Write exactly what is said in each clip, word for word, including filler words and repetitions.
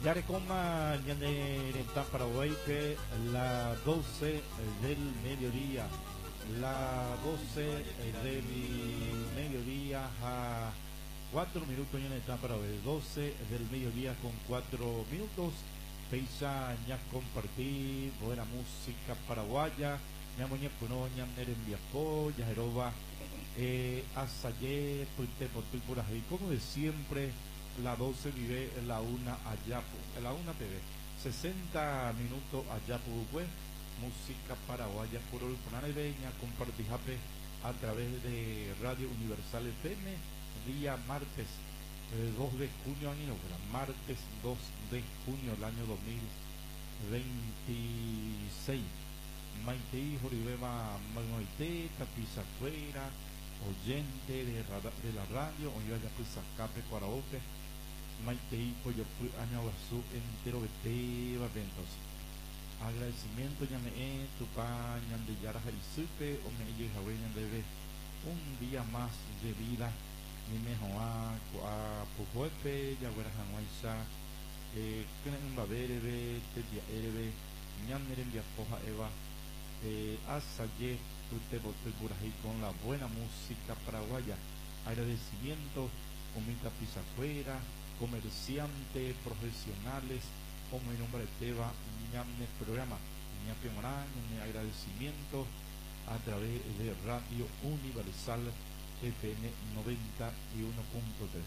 Yarecoma, Yanderentán Paraguay, que la doce del mediodía, la doce del mediodía a cuatro minutos, Yanderentán Paraguay, doce del mediodía con cuatro minutos. Peisa, ya compartir buena música paraguaya, ya moñe puno, ya nerembiapo, ya jeroba, eh, asaye, puite, potil, por ahí, como de siempre. La doce vive en la una allá, en la una T V, sesenta minutos allá, pues, música paraguaya por el Panarebeña, compartir a través de Radio Universal F M, día martes eh, dos de junio, año, martes dos de junio del año dos mil veintiséis. Maite Joribema Maite, Tapiza Fuera, oyente de, de la radio, hoy vaya pues sacape para ope. Maite yo fui año su entero de teba ventos. Agradecimiento ya me he tu paña de yara y supe o me llegué a debe un día más de vida. Ni me joa a pujuepe ya fuera januaisa eh que en la verbe te dia erbe ñam miren dia poja eva eh asaye tu te bote por ahí con la buena música paraguaya. Agradecimiento comita pisa afuera, comerciantes profesionales, como mi nombre es Teba, ñame programa, ñape morán, mi agradecimiento a través de Radio Universal F M noventa y uno punto tres.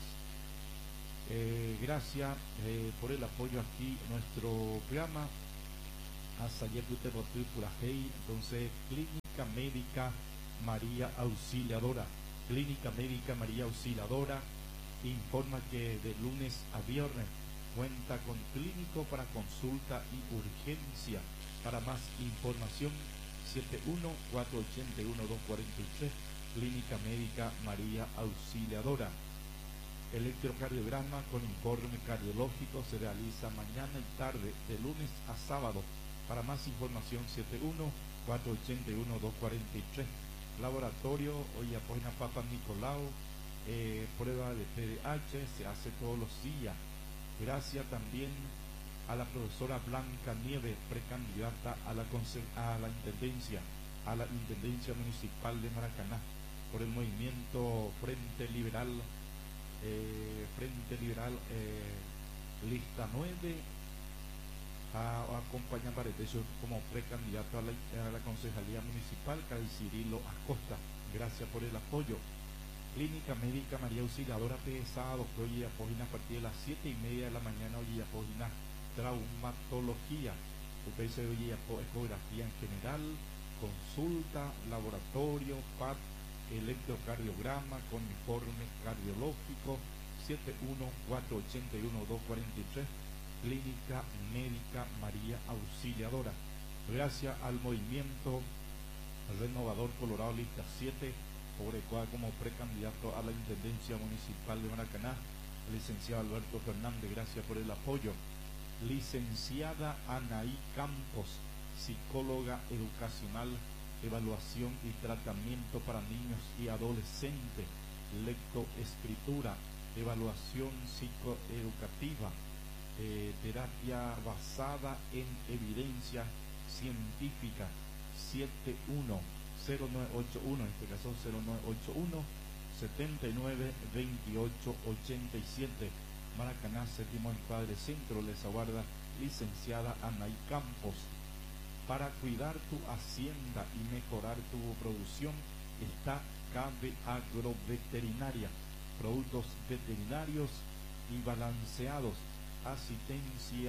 Eh, gracias eh, por el apoyo aquí en nuestro programa. Hasta ayer usted votó por ahí, entonces Clínica Médica María Auxiliadora, Clínica Médica María Auxiliadora informa que de lunes a viernes cuenta con clínico para consulta y urgencia. Para más información, siete uno cuatro ocho uno dos cuatro tres, Clínica Médica María Auxiliadora. Electrocardiograma con informe cardiológico se realiza mañana y tarde, de lunes a sábado. Para más información, siete uno cuatro ocho uno dos cuatro tres. Laboratorio, hoy apoya Papa Nicolau. Eh, prueba de P D H se hace todos los días. Gracias también a la profesora Blanca Nieves, precandidata a la, a la intendencia, a la intendencia municipal de Maracaná, por el movimiento Frente Liberal, eh, Frente Liberal eh, Lista nueve, a, a acompañar para eso como precandidato a la, a la concejalía municipal, Carlos Cirilo Acosta. Gracias por el apoyo. Clínica Médica María Auxiliadora pesado, que hoy apogina a partir de las siete y media de la mañana, hoy apogina traumatología, usted se oye ecografía en general, consulta, laboratorio, P A T, electrocardiograma con informe cardiológico, siete uno cuatro ocho uno dos cuatro tres, Clínica Médica María Auxiliadora. Gracias al movimiento Renovador Colorado Lista siete, por el cual como precandidato a la Intendencia Municipal de Maracaná, el licenciado Alberto Fernández, gracias por el apoyo. Licenciada Anaí Campos, psicóloga educacional, evaluación y tratamiento para niños y adolescentes, lectoescritura, evaluación psicoeducativa, eh, terapia basada en evidencia científica, siete uno cero nueve ocho uno, en este caso cero nueve ocho uno, setenta y nueve veintiocho ochenta y siete, Maracaná, séptimo encuadre centro, les aguarda licenciada Anaí Campos. Para cuidar tu hacienda y mejorar tu producción está Cabe Agroveterinaria, productos veterinarios y balanceados, asistencia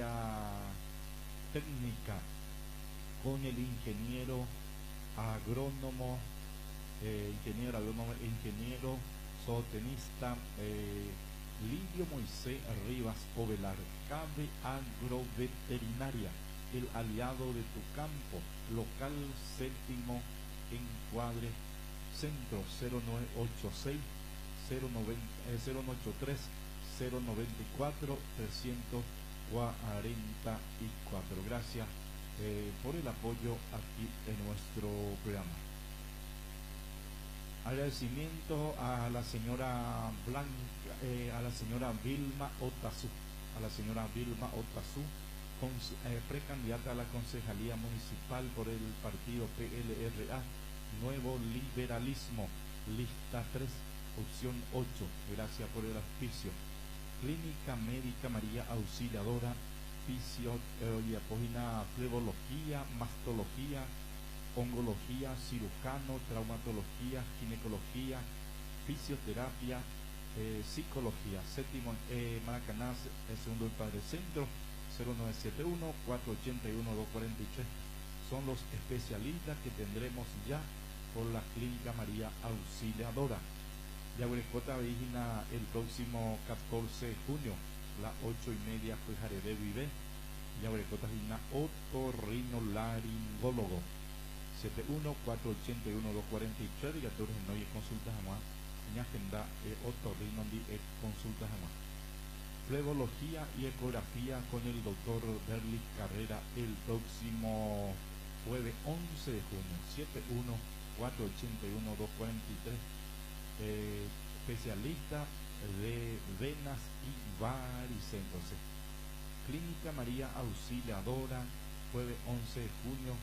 técnica con el ingeniero agrónomo, eh, ingeniero agrónomo, ingeniero zootenista eh, Lidio Moisés Rivas Ovelar. Cabe Agroveterinaria, el aliado de tu campo, local séptimo encuadre centro, cero nueve ocho seis cero nueve tres cero nueve cuatro tres cuatro cuatro. Gracias Eh, por el apoyo aquí en nuestro programa. Agradecimiento a la señora Blanca, eh, a la señora Vilma Otazu, a la señora Vilma Otazú, con, eh, precandidata a la concejalía municipal por el partido P L R A, Nuevo Liberalismo, lista tres, opción ocho. Gracias por el auspicio. Clínica Médica María Auxiliadora, fisio, eh, página flebología, mastología, ongología, cirujano, traumatología, ginecología, fisioterapia, eh, psicología. Séptimo, eh, Maracaná, el segundo el Padre Centro, cero nueve siete uno, cuatro ocho uno, dos cuatro tres. Son los especialistas que tendremos ya por la Clínica María Auxiliadora. Yaguarecota Vigina el próximo catorce de junio, las ocho y media, fue Jarede Vive. Yaguarecota Vigina otorrinolaringólogo. siete uno, cuatro ocho uno, dos cuatro tres. Y todos no hay consultas jamás. En agenda eh, otorrino di eh, consultas jamás. Flebología y ecografía con el doctor Berlis Carrera el próximo jueves once de junio. siete uno, cuatro ocho uno, dos cuatro tres. Eh, especialista de venas y varicentros. Clínica María Auxiliadora, jueves once de junio,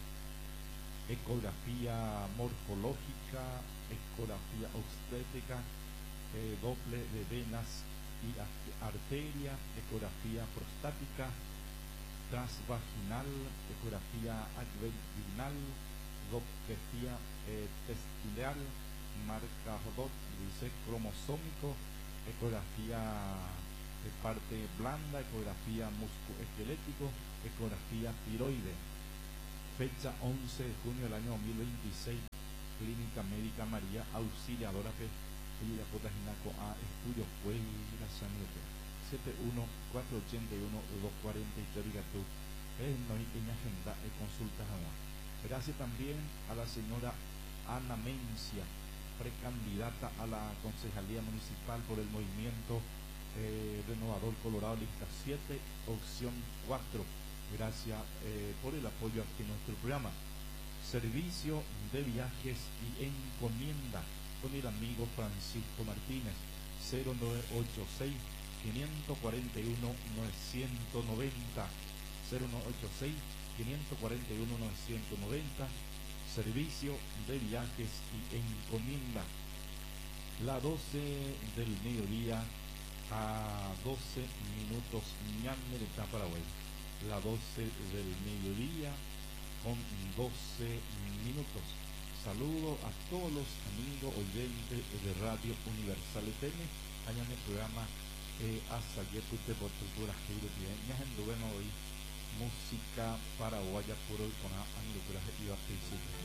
ecografía morfológica, ecografía obstétrica, eh, doble de venas y arteria, ecografía prostática, transvaginal, ecografía abdominal, dopplerografía eh, testicular, marcador, dice cromosómico, ecografía de parte blanda, ecografía musculoesquelético, ecografía tiroide. Fecha once de junio del año dos mil veintiséis, Clínica Médica María Auxiliadora P. Y la Potaginaco A, estudio fue la sangre siete uno, cuatro ocho uno, dos cuatro tres. Gato, es no hay en agenda de consultas a más. Gracias también a la señora Ana Mencia, precandidata a la concejalía municipal por el movimiento eh, renovador Colorado, lista siete, opción cuatro. Gracias eh, por el apoyo aquí en nuestro programa. Servicio de viajes y encomienda con el amigo Francisco Martínez, cero nueve ocho seis, cinco cuatro uno, nueve nueve cero, cero nueve ocho seis, cinco cuatro uno, nueve nueve cero. Servicio de viajes y encomienda. La doce del mediodía a doce minutos, Ñamereta, Paraguay. La doce del mediodía con doce minutos. Saludo a todos los amigos oyentes de Radio Universal T N. Allá en el programa eh, hasta ayer pute por cultura Ñas en hoy música paraguaya puro y con amigo y